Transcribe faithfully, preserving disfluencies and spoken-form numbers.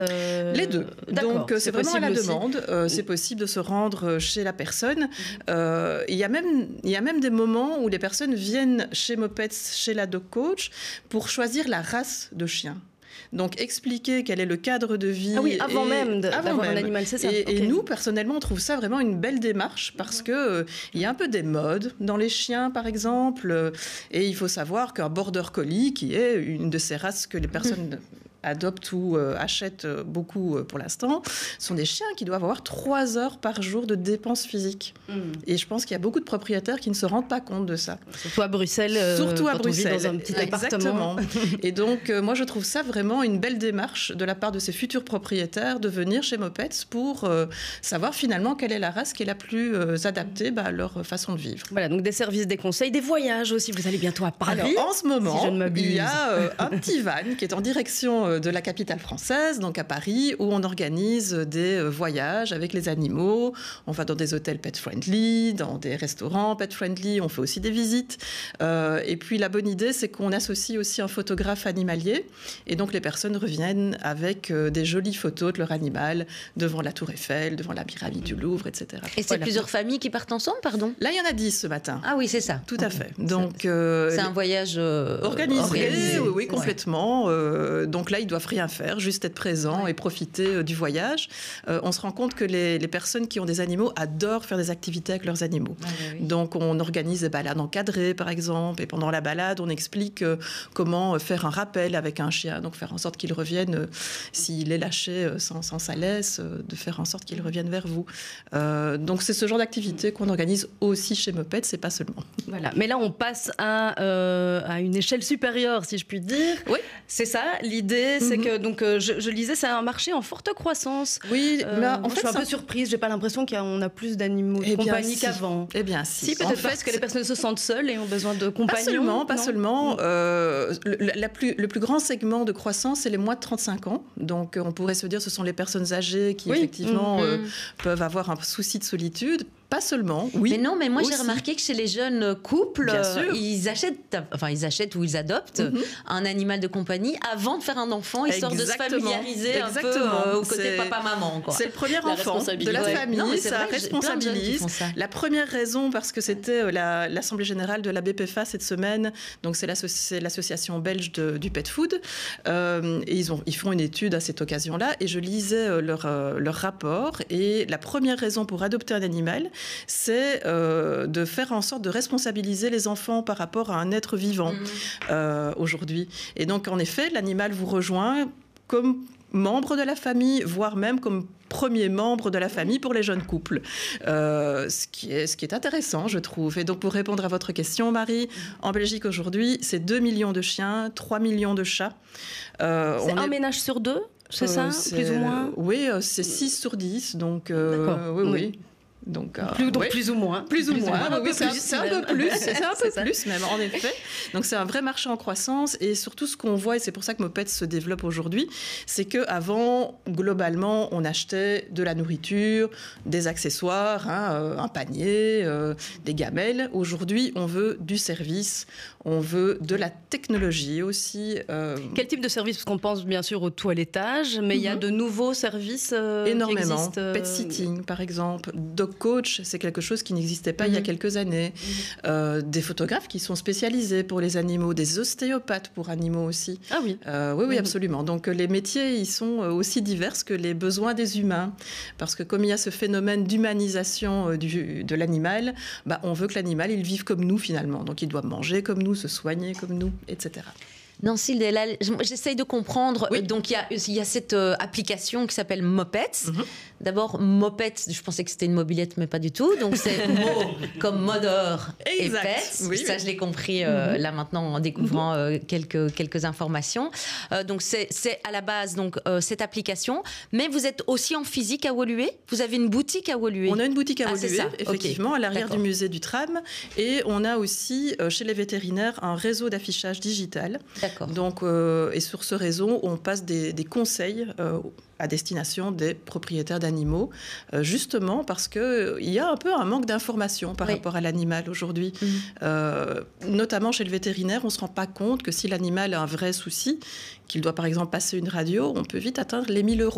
euh... Les deux. Donc c'est vraiment à la aussi. demande. Euh, c'est possible de se rendre chez la personne. Euh, il y a même, il y a même des moments où les personnes viennent chez Mopets, chez la dog coach, pour choisir la race de chien. Donc, expliquer quel est le cadre de vie. Ah oui, avant et... même de, avant d'avoir même. un animal, c'est ça. Et, okay. et nous, personnellement, on trouve ça vraiment une belle démarche parce qu'il euh, y a un peu des modes dans les chiens, par exemple. Euh, et il faut savoir qu'un border collie, qui est une de ces races que les personnes... adoptent ou euh, achètent beaucoup euh, pour l'instant, sont des chiens qui doivent avoir trois heures par jour de dépenses physiques. Mm. Et je pense qu'il y a beaucoup de propriétaires qui ne se rendent pas compte de ça. Surtout à Bruxelles, euh, Surtout à quand Bruxelles. On vit dans un petit Exactement. appartement. Et donc, euh, moi, je trouve ça vraiment une belle démarche de la part de ces futurs propriétaires de venir chez Mopets pour euh, savoir finalement quelle est la race qui est la plus euh, adaptée bah, à leur façon de vivre. Voilà, donc des services, des conseils, des voyages aussi. Vous allez bientôt à Paris. Alors, en ce moment, si je ne m'abuse. il y a euh, un petit van qui est en direction de la capitale française, donc à Paris, où on organise des voyages avec les animaux. On va dans des hôtels pet-friendly, dans des restaurants pet-friendly, on fait aussi des visites. Euh, et puis la bonne idée, c'est qu'on associe aussi un photographe animalier. Et donc les personnes reviennent avec euh, des jolies photos de leur animal devant la Tour Eiffel, devant la pyramide du Louvre, et cetera. Et c'est voilà. Plusieurs familles qui partent ensemble, pardon ? Là, il y en a dix ce matin. Ah oui, c'est ça. Tout à fait. Donc, euh, c'est un voyage euh, organisé, organisé. Oui, oui, complètement. Euh, donc là, ils doivent rien faire, juste être présents ouais. et profiter euh, du voyage. Euh, on se rend compte que les, les personnes qui ont des animaux adorent faire des activités avec leurs animaux. Ah, oui, oui. Donc on organise des balades encadrées, par exemple, et pendant la balade, on explique euh, comment faire un rappel avec un chien, donc faire en sorte qu'il revienne, euh, s'il est lâché euh, sans, sans sa laisse, euh, de faire en sorte qu'il revienne vers vous. Euh, donc c'est ce genre d'activité qu'on organise aussi chez Mopets, c'est pas seulement. Voilà. Mais là, on passe à, euh, à une échelle supérieure, si je puis dire. Oui. C'est ça, l'idée, c'est mm-hmm. que, donc, euh, je, je lisais, c'est un marché en forte croissance. Oui, euh, mais en moi, fait, je suis un ça... peu surprise, j'ai pas l'impression qu'on a plus d'animaux de eh compagnie si. qu'avant. Eh bien, si. Si, peut-être en parce fait, que les personnes se sentent seules et ont besoin de compagnons. Pas seulement, pas non seulement. Euh, le, la plus, le plus grand segment de croissance, c'est les moins de trente-cinq ans. Donc, on pourrait se dire, ce sont les personnes âgées qui, oui. effectivement, mmh. euh, peuvent avoir un souci de solitude. Pas seulement, oui. Mais non, mais moi aussi. J'ai remarqué que chez les jeunes couples, euh, ils achètent, enfin ils achètent ou ils adoptent mm-hmm. un animal de compagnie avant de faire un enfant, histoire Exactement. de se familiariser Exactement. un peu euh, au côté papa-maman. C'est le premier enfant de la ouais. famille, non, ça responsabilise. Ça. La première raison, parce que c'était la, l'Assemblée générale de la B P F A cette semaine, donc c'est, c'est l'association belge de, du pet food, euh, et ils, ont, ils font une étude à cette occasion-là, et je lisais leur, euh, leur rapport, et la première raison pour adopter un animal, c'est euh, de faire en sorte de responsabiliser les enfants par rapport à un être vivant mmh. euh, aujourd'hui. Et donc, en effet, l'animal vous rejoint comme membre de la famille, voire même comme premier membre de la famille pour les jeunes couples. Euh, ce, qui est, ce qui est intéressant, je trouve. Et donc, pour répondre à votre question, Marie, en Belgique aujourd'hui, c'est deux millions de chiens, trois millions de chats. Euh, c'est on un est... ménage sur deux, c'est euh, ça, c'est... plus ou moins? Oui, c'est six sur dix. Donc, euh, oui, oui. oui. Donc, euh, plus, donc oui. plus ou moins. Plus ou plus moins, moins. oui, c'est, un, c'est un peu plus, c'est un peu plus même, en effet. Donc c'est un vrai marché en croissance et surtout ce qu'on voit, et c'est pour ça que Mopets se développe aujourd'hui, c'est qu'avant, globalement, on achetait de la nourriture, des accessoires, hein, euh, un panier, euh, des gamelles. Aujourd'hui, on veut du service, on veut de la technologie aussi. Euh... Quel type de service? Parce qu'on pense bien sûr au toilettage, mais mm-hmm. il y a de nouveaux services euh, énormément. Qui existent, euh... Pet sitting, par exemple. Dog coach, c'est quelque chose qui n'existait pas mmh. il y a quelques années. Mmh. Euh, des photographes qui sont spécialisés pour les animaux, des ostéopathes pour animaux aussi. Ah oui. Euh, oui, oui, mmh. absolument. Donc les métiers, ils sont aussi divers que les besoins des humains. Parce que comme il y a ce phénomène d'humanisation du, de l'animal, bah, on veut que l'animal, il vive comme nous finalement. Donc il doit manger comme nous, se soigner comme nous, et cetera. Nancy, là, j'essaye de comprendre. Oui. Donc, il y a, il y a cette euh, application qui s'appelle Mopets. Mm-hmm. D'abord, Mopets, je pensais que c'était une mobilette, mais pas du tout. Donc, c'est mot comme modeur et pets. Oui, ça, oui. je l'ai compris euh, mm-hmm. là maintenant en découvrant euh, quelques, quelques informations. Euh, donc, c'est, c'est à la base donc, euh, cette application. Mais vous êtes aussi en physique à Woluwe. Vous avez une boutique à Woluwe. On a une boutique à ah, Woluwe, effectivement, okay. à l'arrière D'accord. du musée du tram. Et on a aussi, euh, chez les vétérinaires, un réseau d'affichage digital. D'accord. Donc, euh, et sur ce réseau, on passe des, des conseils euh, à destination des propriétaires d'animaux, euh, justement parce qu'il euh, y a un peu un manque d'information par oui. rapport à l'animal aujourd'hui. Mmh. Euh, notamment chez le vétérinaire, on ne se rend pas compte que si l'animal a un vrai souci, qu'il doit par exemple passer une radio, on peut vite atteindre les mille euros.